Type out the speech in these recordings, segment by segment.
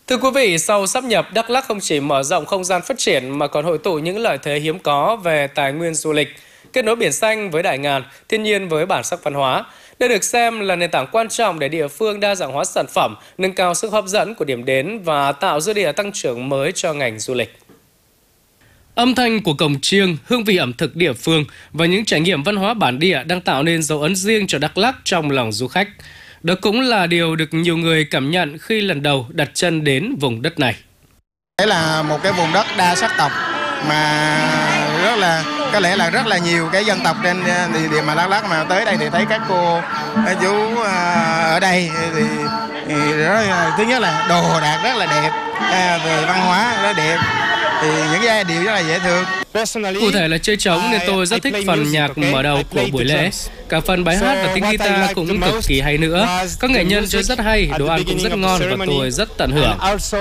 Thưa quý vị, sau sáp nhập, Đắk Lắk không chỉ mở rộng không gian phát triển mà còn hội tụ những lợi thế hiếm có về tài nguyên du lịch, kết nối biển xanh với đại ngàn, thiên nhiên với bản sắc văn hóa. Đây được xem là nền tảng quan trọng để địa phương đa dạng hóa sản phẩm, nâng cao sức hấp dẫn của điểm đến và tạo dư địa tăng trưởng mới cho ngành du lịch. Âm thanh của cồng chiêng, hương vị ẩm thực địa phương và những trải nghiệm văn hóa bản địa đang tạo nên dấu ấn riêng cho Đắk Lắk trong lòng du khách. Đó cũng là điều được nhiều người cảm nhận khi lần đầu đặt chân đến vùng đất này. Đây là một cái vùng đất đa sắc tộc mà có lẽ là rất là nhiều cái dân tộc trên địa bàn Đắk Lắk, mà tới đây thì thấy các cô chú ở đây thì thứ nhất là đồ đạc rất là đẹp, về văn hóa rất đẹp, thì những cái điều rất là dễ thương. Cụ thể là chơi trống nên tôi rất thích phần nhạc mở đầu của buổi lễ. Cả phần bài hát và tiếng guitar cũng cực kỳ hay nữa. Các nghệ nhân chơi rất hay, đồ ăn cũng rất ngon và tôi rất tận hưởng.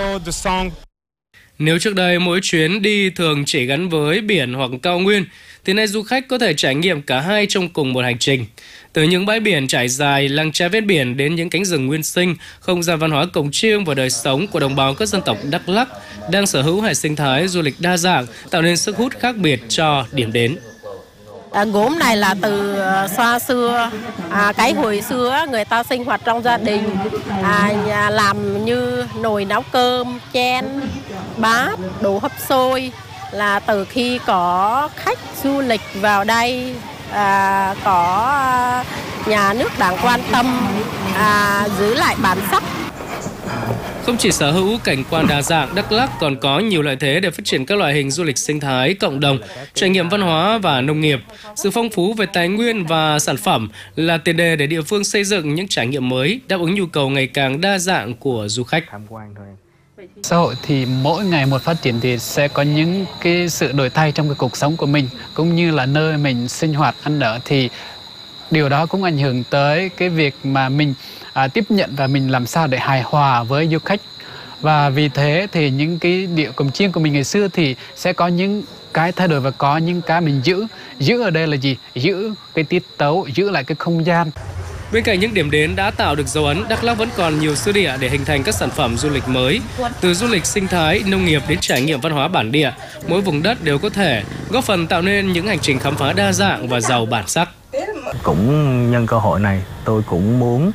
Nếu trước đây mỗi chuyến đi thường chỉ gắn với biển hoặc cao nguyên, thì nay du khách có thể trải nghiệm cả hai trong cùng một hành trình. Từ những bãi biển trải dài, làng chài ven biển đến những cánh rừng nguyên sinh, không gian văn hóa cồng chiêng và đời sống của đồng bào các dân tộc Đắk Lắk đang sở hữu hệ sinh thái du lịch đa dạng, tạo nên sức hút khác biệt cho điểm đến. Gốm này là từ xoa xưa, cái hồi xưa người ta sinh hoạt trong gia đình, làm như nồi nấu cơm, chén, bát, đồ hấp xôi, là từ khi có khách du lịch vào đây, có nhà nước đang quan tâm giữ lại bản sắc. Không chỉ sở hữu cảnh quan đa dạng, Đắk Lắk còn có nhiều lợi thế để phát triển các loại hình du lịch sinh thái, cộng đồng, trải nghiệm văn hóa và nông nghiệp. Sự phong phú về tài nguyên và sản phẩm là tiền đề để địa phương xây dựng những trải nghiệm mới, đáp ứng nhu cầu ngày càng đa dạng của du khách. Xã hội thì mỗi ngày một phát triển thì sẽ có những cái sự đổi thay trong cái cuộc sống của mình, cũng như là nơi mình sinh hoạt ăn ở, thì điều đó cũng ảnh hưởng tới cái việc mà mình tiếp nhận và mình làm sao để hài hòa với du khách. Và vì thế thì những cái điệu cồng chiêng của mình ngày xưa thì sẽ có những cái thay đổi và có những cái mình giữ ở đây là gì? Giữ cái tiết tấu, giữ lại cái không gian. Bên cạnh những điểm đến đã tạo được dấu ấn, Đắk Lắk vẫn còn nhiều dư địa để hình thành các sản phẩm du lịch mới. Từ du lịch sinh thái, nông nghiệp đến trải nghiệm văn hóa bản địa, mỗi vùng đất đều có thể góp phần tạo nên những hành trình khám phá đa dạng và giàu bản sắc. Cũng nhân cơ hội này, tôi cũng muốn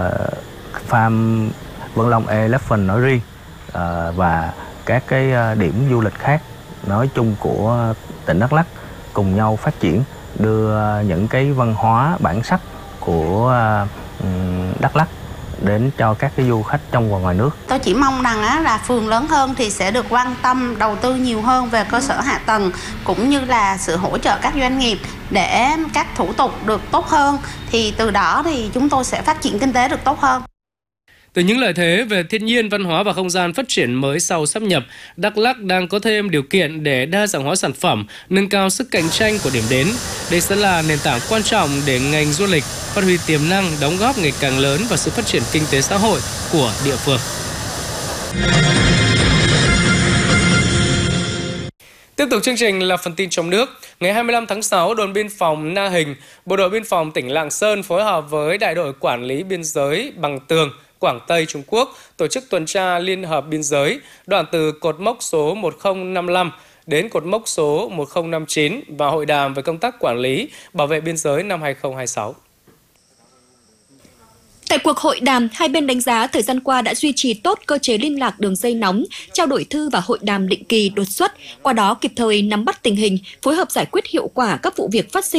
farm Vân Long Elephant nói riêng và các cái điểm du lịch khác nói chung của tỉnh Đắk Lắk cùng nhau phát triển, đưa những cái văn hóa bản sắc của Đắk Lắk đến cho các cái du khách trong và ngoài nước. Tôi chỉ mong rằng là phường lớn hơn thì sẽ được quan tâm đầu tư nhiều hơn về cơ sở hạ tầng, cũng như là sự hỗ trợ các doanh nghiệp để các thủ tục được tốt hơn, thì từ đó thì chúng tôi sẽ phát triển kinh tế được tốt hơn. Từ những lợi thế về thiên nhiên, văn hóa và không gian phát triển mới sau sáp nhập, Đắk Lắk đang có thêm điều kiện để đa dạng hóa sản phẩm, nâng cao sức cạnh tranh của điểm đến. Đây sẽ là nền tảng quan trọng để ngành du lịch phát huy tiềm năng, đóng góp ngày càng lớn vào sự phát triển kinh tế xã hội của địa phương. Tiếp tục chương trình là phần tin trong nước. Ngày 25 tháng 6, đồn biên phòng Na Hình, Bộ đội biên phòng tỉnh Lạng Sơn phối hợp với đại đội quản lý biên giới Bằng Tường, Quảng Tây, Trung Quốc tổ chức tuần tra liên hợp biên giới đoạn từ cột mốc số 1055 đến cột mốc số 1059 và hội đàm về công tác quản lý, bảo vệ biên giới năm 2026. Tại cuộc hội đàm, hai bên đánh giá thời gian qua đã duy trì tốt cơ chế liên lạc đường dây nóng, trao đổi thư và hội đàm định kỳ đột xuất, qua đó kịp thời nắm bắt tình hình, phối hợp giải quyết hiệu quả các vụ việc phát sinh